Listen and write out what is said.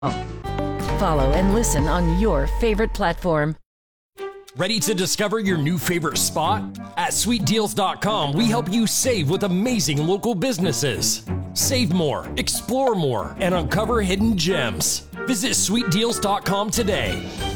Follow and listen on your favorite platform. Ready to discover your new favorite spot? At sweetdeals.com, we help you save with amazing local businesses. Save more, explore more, and uncover hidden gems. Visit sweetdeals.com today.